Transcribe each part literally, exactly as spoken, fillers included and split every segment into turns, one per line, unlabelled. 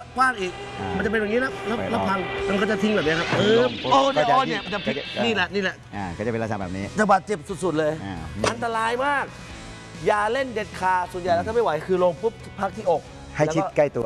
กว้างอีกมันจะเป็นอย่างนี้นะแล้วแล้วพังมันก็จะทิ้งแบบนี้ครับเออโอ้เนี่ยโอ้เนี่ยมันจะนี่แหละนี่แหละ
อ่าก็จะเป็นลักษณะแบบนี้
จะบาดเจ็บสุดๆเลยอันตรายมากอย่าเล่นเด็ดขาดส่วนใหญ่แล้วถ้าไม่ไหวคือลงปุ๊บพักที่อก
ให้ชิดใกล้ตัว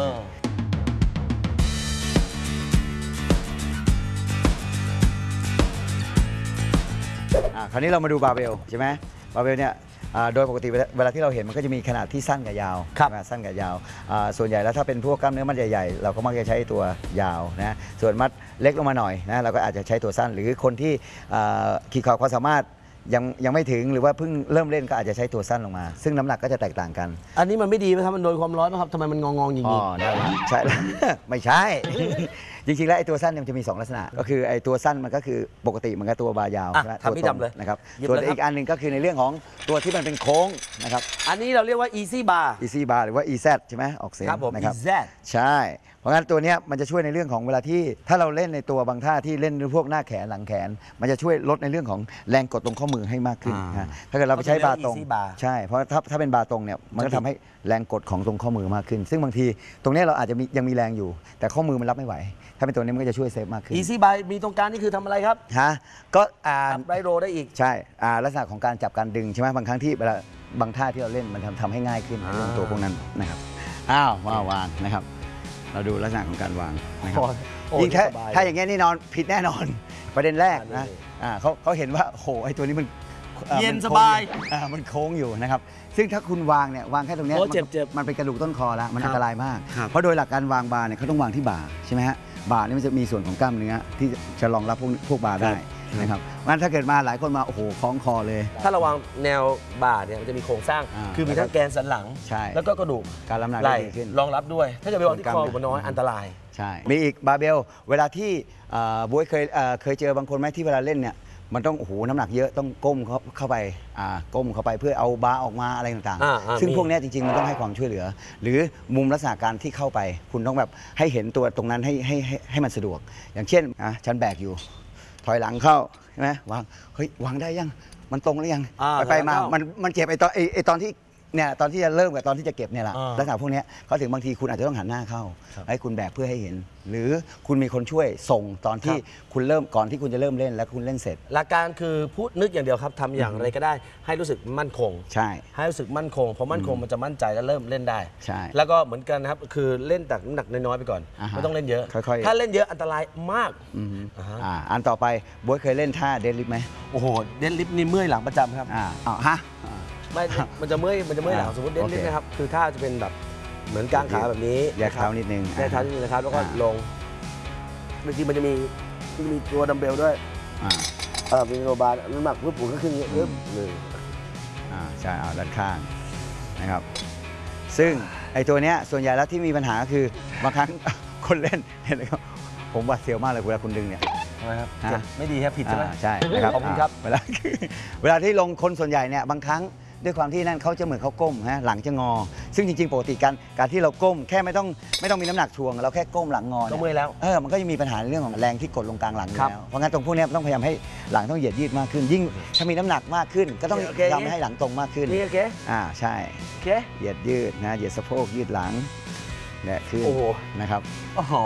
คราวนี้เรามาดูบาร์เบลใช่ไหมบาร์เบลเนี่ยโดยปกติเวลาที่เราเห็นมันก็จะมีขนาดที่สั้นกับยาวสั้นกับยาวส่วนใหญ่แล้วถ้าเป็นพวกกล้ามเนื้อมัดใหญ่ๆเราก็มักจะใช้ตัวยาวนะส่วนมัดเล็กลงมาหน่อยนะเราก็อาจจะใช้ตัวสั้นหรือคนที่ขีดขอบความสามารถยังยังไม่ถึงหรือว่าเพิ่งเริ่มเล่นก็อาจจะใช้ตัวสั้นลงมาซึ่งน้ำหนักก็จะแตกต่างกัน
อันนี้มันไม่ดีไหมครับมันโดนความร้อนนะครับทำไมมันงองๆอย่างนี้
อ๋อใช่ไม่ใช่จริงๆแล้วไอ้ตัวสั้นมันจะมีสองลักษณะก็คือไอ้ตัวสั้นมันก็คือปกติมันก็ตัวบายาวใช่ไหม
ทำที่ดำเลย
นะครับส่วนอีกอันหนึ่งก็คือในเรื่องของตัวที่มันเป็นโค้งนะครับ
อันนี้เราเรียกว่า easy bar
easy bar หรือว่า ez ใช่ไหมออกเสียง
นะครับ ez
ใช่เพราะงั้นตัวนี้มันจะช่วยในเรื่องของเวลาที่ถ้าเราเล่นในตัวบางท่าที่เล่นพวกหน้าแขนหลังแขนมันจะช่วยลดในเรื่องของแรงกดตรงข้อมือให้มากขึ้นนะถ้าเกิดเราไปใช้บาร์ตรงใช่เพราะถ้าถ้าเป็นบาร์ตรงเนี่ยมันก็ทำให้แรงกดของตรงข้อมือมากขึ้นซึ่งบางทีตรงนี้เราอาจจะยังมีแรงอยู่แต่ข้อมือมันรับไม่ไหวถ้าเป็นตัวนี้มันก็จะช่วยเซฟมากขึ้น
easy bar มีตรงกลางนี่คือทำอะไรครับ
ฮะก็อ่า
ไรโรได้อีก
ใช่ลักษณะของการจับการดึงใช่ไหมบางครั้งที่เวลาบางท่าที่เราเล่นมันทำทำให้ง่ายขึ้นในตัวพวกนั้นนะครับอ้าวว่าวางนะครับเราดูลักษณะของการวางนะครับยิ่งถ้าถ้าอย่างเงี้ยนี่นอนผิดแน่นอนประเด็นแรกนะเขาเขาเห็นว่าโอ้โหไอ้ตัวนี้มัน
เย็นสบาย
มันโค้งอยู่นะครับซึ่งถ้าคุณวางเนี่ยวางแค่ตรงนี้มันเป็นกระดูกต้นคอแล้วมันอันตรายมากเพราะโดยหลักการวางบาร์เนี่ยเขาต้องวางที่บ่าใช่ไหมฮะบ่านี่มันจะมีส่วนของกล้ามเนื้อที่จะรองรับพวกพวกบาร์ได้นะครับงั้นถ้าเกิดมาหลายคนมาโอ้โหคล้องคอเลย
ถ้าระวังแนวบ่าเนี่ยมันจะมีโครงสร้างคือมีทั้งแกนสันหลังแล้วก็กระดูก
การรับน้ำหนัก
ดีขึ้นรองรับด้วยถ้าเกิดไปวางที่คอมันน้อยอันตราย
ใช่มีอีกบาร์เบลเวลาที่บ๊วยเคยเคยเจอบางคนไหมที่เวลาเล่นเนี่ยมันต้องโอ้โหน้ำหนักเยอะต้องก้มเข้าเข้าไปก้มเข้าไปเพื่อเอาบาร์ออกมาอะไรต่างๆซึ่งพวกนี้จริงๆมันต้องให้ความช่วยเหลือหรือมุมลักษณะการที่เข้าไปคุณต้องแบบให้เห็นตัวตรงนั้นให้ให้ให้มันสะดวกอย่างเช่นฉันแบกอยู่ถอยหลังเข้าใช่ไหมวางเฮ้ยวางได้ยังมันตรงหรือยังไปไปมามันมันเจ็บไอตอนไอตอนที่เนี่ยตอนที่จะเริ่มกับตอนที่จะเก็บเนี่ยแหละลักษณะพวกนี้เขาถึงบางทีคุณอาจจะต้องหันหน้าเข้าให้คุณแบกเพื่อให้เห็นหรือคุณมีคนช่วยส่งตอนที่คุณเริ่มก่อนที่คุณจะเริ่มเล่นแล้วคุณเล่นเสร็จ
หลักการคือพูดนึกอย่างเดียวครับทำอย่างไรก็ได้ให้รู้สึกมั่นคง
ใช่
ให้รู้สึกมั่นคงพอมั่นคงมันจะมั่นใจแล้วเริ่มเล่นได้
ใช่
แล้วก็เหมือนกันนะครับคือเล่นแต่น้ำหนักน้อยๆไปก่อนไม่ต้องเล่นเยอะถ้าเล่นเยอะอันตรายมาก
อันต่อไปบ๊วยเคยเล่นท่าเดดลิฟต์ไหม
โอ้โหเดดลิฟต์นี่เมื่อยหลังประจำครับ
อ่าอ๋อฮะ
ไม่ มันจะเมื่อย มันจะเมื่อยหลังสมมติเด่นนิดนะครับ คือถ้าจะเป็นแบบเหมือนกางขาแบบนี้
แยกเท้านิดนึง
แยกเท้านิดนึงนะครับ แล้วก็ลงบางทีมันจะมีมันจะมีตัวดัมเบลด้วยเออเป็นโรบาร์น้ำหนักปุ๊บปุ๊บก็ขึ้นเยอะหนึ่ง
อ่าใช่เอาด้านข้างนะครับซึ่งไอ้ตัวเนี้ยส่วนใหญ่แล้วที่มีปัญหาคือบางครั้งคนเล่นเห็นไหมครับผมหวาดเสียวมากเลยเวลาคุณดึงเนี่ย
ทำไมครับไม่ดีครับผิดใช่ไหม
ใช่นะครับ
ขอบคุณครับ
เวลาเวลาที่ลงคนส่วนใหญ่เนี่ยบางครั้งด้วยความที่นั่นเขาจะเหมือนเขาก้มฮะหลังจะงอซึ่งจริงๆปกติการการที่เราก้มแค่ไม่ต้องไม่ต้องมีน้ำหนักทวงเราแค่ก้มหลังงอ
ก็เมื่อยแล้ว
เออมันก็จะมีปัญหาในเรื่องของแรงที่กดลงกลางหลังแล้วเพราะงั้นตรงพวกนี้ต้องพยายามให้หลังต้องเหยียดยืดมากขึ้นยิ่งถ้ามีน้ำหนักมากขึ้นก็ต้องทำให้หลังตรงมากขึ้น
นี่โอเค
อ่าใช่
โอเค
เหยียดยืดนะเหยียดสะโพกยืดหลังเนี่ยขึ้นนะครับ
โอ้โห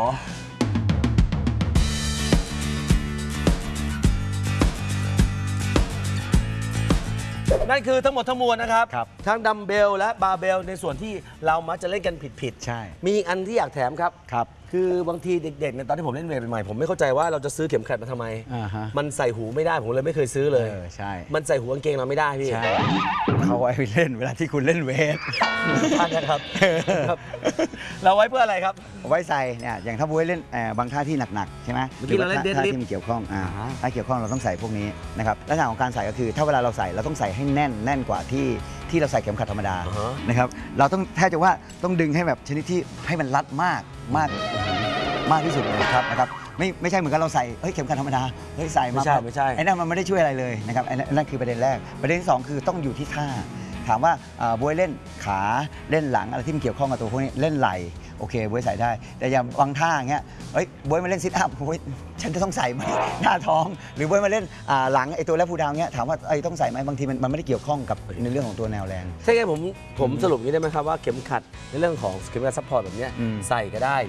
นั่นคือทั้งหมดทั้งมวลนะครับทั้งดัมเบลและบาร์เบลในส่วนที่เรามักจะเล่นกันผิด
ๆใช่
มีอันที่อยากแถมครับ
ครับ
คือบางทีเด็กๆในตอนที่ผมเล่นเวทใหม่ผมไม่เข้าใจว่าเราจะซื้อเข็มขัดมาทำไมมันใส่หูไม่ได้ผมเลยไม่เคยซื้อเลย
ใช่
มันใส่หูกางเกงเราไม่ได้พี่
ใช่เขาไว้เล่นเวลาที่คุณเล่นเวท
ท่านนะครับเราไว้เพื่ออะไรครับ
ไว้ใส่เนี่ยอย่างถ้าบุ้ยเล่นบางท่าที่หนักๆใช่ไหม
เมื่อกี้เราเล่นเดดลิฟต์
ที่มันเกี่ยวข้องอ่าถ้าเกี่ยวข้องเราต้องใส่พวกนี้นะครับลักษณะของการใส่ก็คือถ้าเวลาเราใส่เราต้องใส่ให้แน่นแน่นกว่าที่ที่เราใส่เข็มขัดธรรมดานะครับเราต้องแทบจะว่าต้องดึงให้แบบชนิดที่ให้มันรัดมากมากมากที่สุดเลยครับนะครับไม่ไม่ใช่เหมือนกับเราใส่เฮ้ยเข็มขัดธรรมดาเฮ้ยใส่มา
ไม่ใช่ไม่ใช่
ไอ้นั่นมันไม่ได้ช่วยอะไรเลยนะครับไอ้นั่นคือประเด็นแรกประเด็นที่สองคือต้องอยู่ที่ท่าถามว่าบวยเล่นขาเล่นหลังอะไรที่มันเกี่ยวข้องกับตัวพวกนี้เล่นไหล่โอเคบวยใส่ได้แต่อย่างบางท่าอย่างเงี้ยเฮ้ยบวยมาเล่นซิทอัพบวยฉันจะต้องใส่ไหมหน้าท้องหรือบวยมาเล่นหลังไอ้ตัวแลฟูดาวเงี้ยถามว่าไอ้ต้องใส่ไหมบางทีมันมันไม่ได้เกี่ยวข้องกับในเรื่องของตัวแนวแรง
ใช่ไงผมผมสรุปนี้ได้ไหมครับว่าเข็มขัดในเรื่องของเข็มขัดซัพพอร์ตแบบนี้ใส่ก็ได้